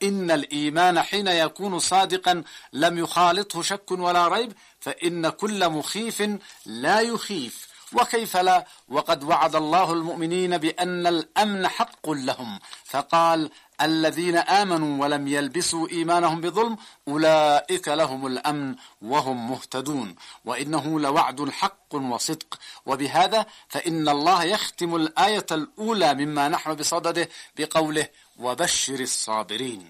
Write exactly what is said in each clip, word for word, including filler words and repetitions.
إن الإيمان حين يكون صادقا لم يخالطه شك ولا ريب فإن كل مخيف لا يخيف. وكيف لا، وقد وعد الله المؤمنين بأن الأمن حق لهم، فقال: الذين آمنوا ولم يلبسوا إيمانهم بظلم أولئك لهم الأمن وهم مهتدون. وإنه لوعد حق وصدق. وبهذا فإن الله يختم الآية الأولى مما نحن بصدده بقوله: وبشر الصابرين.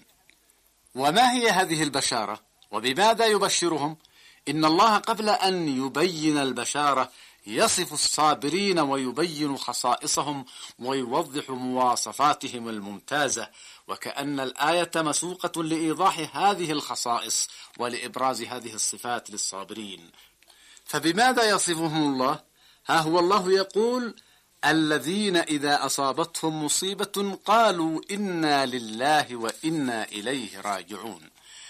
وما هي هذه البشارة؟ وبماذا يبشرهم؟ إن الله قبل أن يبين البشارة يصف الصابرين ويبين خصائصهم ويوضح مواصفاتهم الممتازة، وكأن الآية مسوقة لإيضاح هذه الخصائص ولإبراز هذه الصفات للصابرين. فبماذا يصفهم الله؟ ها هو الله يقول: الذين إذا أصابتهم مصيبة قالوا إنا لله وإنا إليه راجعون.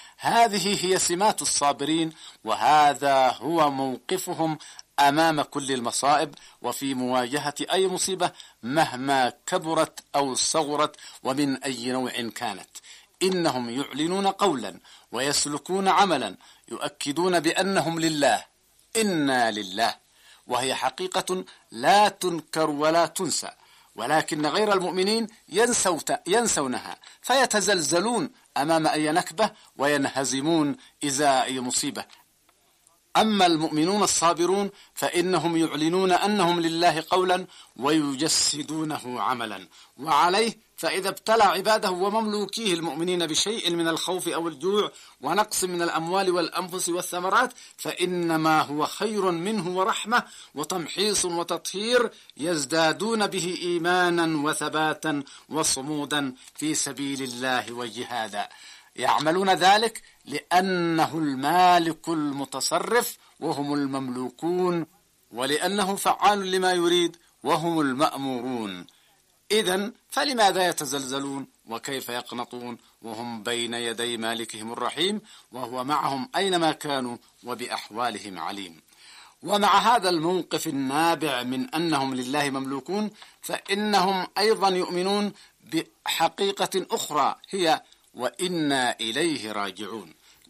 هذه هي سمات الصابرين، وهذا هو موقفهم أمام كل المصائب وفي مواجهة أي مصيبة مهما كبرت أو صغرت ومن أي نوع كانت. إنهم يعلنون قولا ويسلكون عملا يؤكدون بأنهم لله، إنا لله، وهي حقيقة لا تنكر ولا تنسى، ولكن غير المؤمنين ينسونها فيتزلزلون أمام أي نكبة وينهزمون إزاء أي مصيبة. أما المؤمنون الصابرون فإنهم يعلنون أنهم لله قولا ويجسدونه عملا، وعليه فإذا ابتلى عباده ومملوكيه المؤمنين بشيء من الخوف أو الجوع ونقص من الأموال والأنفس والثمرات فإنما هو خير منه ورحمة وتمحيص وتطهير يزدادون به إيمانا وثباتا وصمودا في سبيل الله وجهادا. يعملون ذلك لأنه المالك المتصرف وهم المملوكون، ولأنه فعال لما يريد وهم المأمورون. إذن فلماذا يتزلزلون وكيف يقنطون وهم بين يدي مالكهم الرحيم وهو معهم أينما كانوا وبأحوالهم عليم؟ ومع هذا الموقف النابع من أنهم لله مملوكون فإنهم أيضا يؤمنون بحقيقة أخرى هي وإنا إليه راجعون.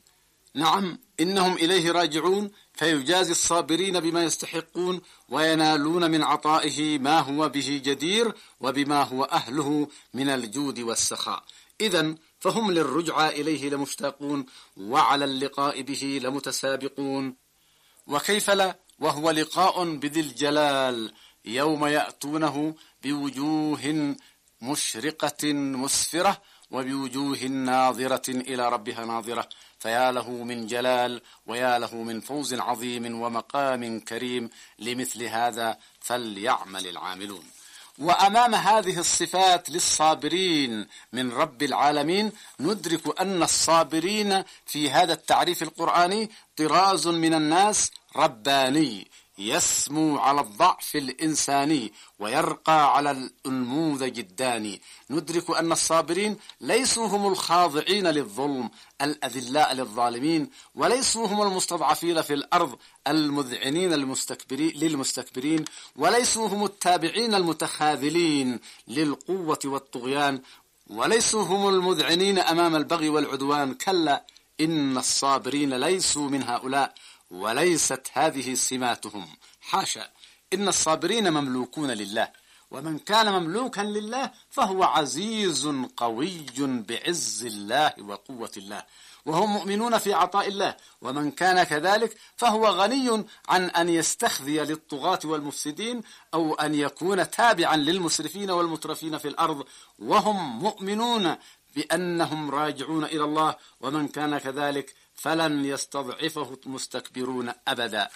نعم، إنهم إليه راجعون، فيجازي الصابرين بما يستحقون وينالون من عطائه ما هو به جدير وبما هو أهله من الجود والسخاء. إذن فهم للرجعة إليه لمشتاقون وعلى اللقاء به لمتسابقون. وكيف لا، وهو لقاء بذي الجلال يوم يأتونه بوجوه مشرقة مسفرة وبوجوه ناظرة إلى ربها ناظرة، فيا له من جلال ويا له من فوز عظيم ومقام كريم. لمثل هذا فليعمل العاملون. وأمام هذه الصفات للصابرين من رب العالمين ندرك أن الصابرين في هذا التعريف القرآني طراز من الناس رباني يسمو على الضعف الإنساني ويرقى على الأنموذج الداني. ندرك أن الصابرين ليسوا هم الخاضعين للظلم الأذلاء للظالمين، وليسوا هم المستضعفين في الأرض المذعنين للمستكبرين، وليسوا هم التابعين المتخاذلين للقوة والطغيان، وليسوا هم المذعنين أمام البغي والعدوان. كلا، إن الصابرين ليسوا من هؤلاء وليست هذه سماتهم. حاشا، إن الصابرين مملوكون لله، ومن كان مملوكا لله فهو عزيز قوي بعز الله وقوة الله، وهم مؤمنون في عطاء الله. ومن كان كذلك فهو غني عن أن يستخذي للطغاة والمفسدين أو أن يكون تابعا للمسرفين والمترفين في الأرض، وهم مؤمنون بأنهم راجعون إلى الله. ومن كان كذلك فلن يستضعفه المستكبرون أبدا.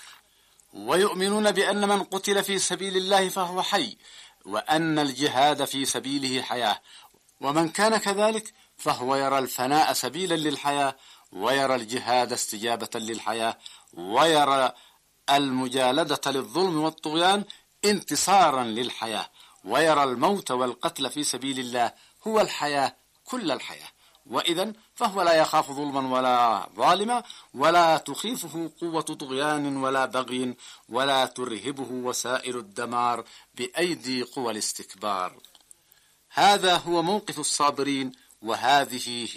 ويؤمنون بأن من قتل في سبيل الله فهو حي، وأن الجهاد في سبيله حياة. ومن كان كذلك فهو يرى الفناء سبيلا للحياة، ويرى الجهاد استجابة للحياة، ويرى المجالدة للظلم والطغيان انتصارا للحياة، ويرى الموت والقتل في سبيل الله هو الحياة كل الحياة. وإذن فهو لا يخاف ظلما ولا ظالما، ولا تخيفه قوة طغيان ولا بغي، ولا ترهبه وسائل الدمار بأيدي قوى الاستكبار. هذا هو موقف الصابرين، وهذه